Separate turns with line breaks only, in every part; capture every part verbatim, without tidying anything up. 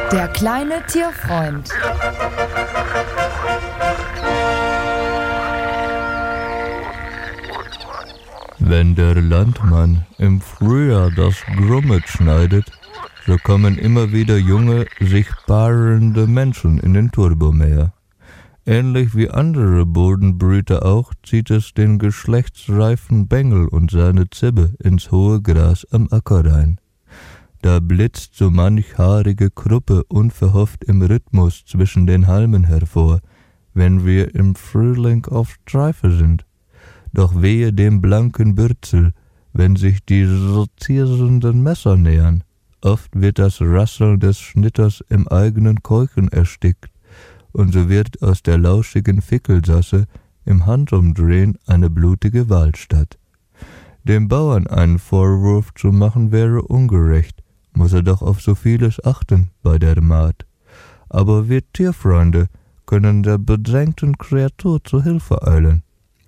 Der kleine Tierfreund.
Wenn der Landmann im Frühjahr das Grummet schneidet, so kommen immer wieder junge, sich paarende Menschen in den Turbomäher. Ähnlich wie andere Bodenbrüter auch, zieht es den geschlechtsreifen Bengel und seine Zibbe ins hohe Gras am Acker rein. Da blitzt so manch haarige Kruppe unverhofft im Rhythmus zwischen den Halmen hervor, wenn wir im Frühling auf Streife sind. Doch wehe dem blanken Bürzel, wenn sich die sortierenden Messer nähern. Oft wird das Rasseln des Schnitters im eigenen Keuchen erstickt, und so wird aus der lauschigen Fickelsasse im Handumdrehen eine blutige Wahlstatt. Dem Bauern einen Vorwurf zu machen wäre ungerecht, muss er doch auf so vieles achten bei der Maat. Aber wir Tierfreunde können der bedrängten Kreatur zu Hilfe eilen.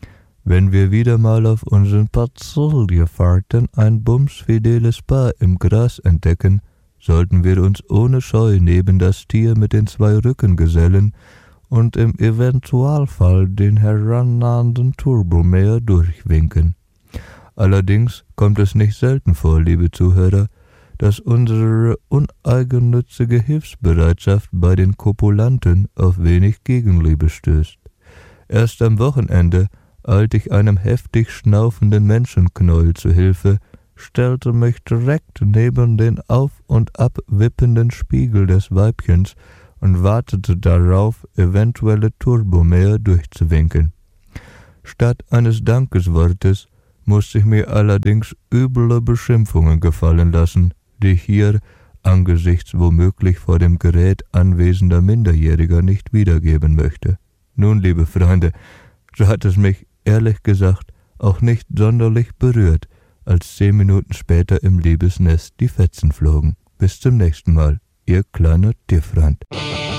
Wenn wir wieder mal auf unseren Patrouillefahrten ein bumsfideles Paar im Gras entdecken, sollten wir uns ohne Scheu neben das Tier mit den zwei Rücken gesellen und im Eventualfall den herannahenden Turbomäher durchwinken. Allerdings kommt es nicht selten vor, liebe Zuhörer, dass unsere uneigennützige Hilfsbereitschaft bei den Kopulanten auf wenig Gegenliebe stößt. Erst am Wochenende eilte ich einem heftig schnaufenden Menschenknäuel zu Hilfe, stellte mich direkt neben den auf- und abwippenden Spiegel des Weibchens und wartete darauf, eventuelle Turbomäher durchzuwinken. Statt eines Dankeswortes musste ich mir allerdings üble Beschimpfungen gefallen lassen, die ich hier angesichts womöglich vor dem Gerät anwesender Minderjähriger nicht wiedergeben möchte. Nun, liebe Freunde, so hat es mich ehrlich gesagt auch nicht sonderlich berührt, als zehn Minuten später im Liebesnest die Fetzen flogen. Bis zum nächsten Mal, Ihr kleiner Tierfreund.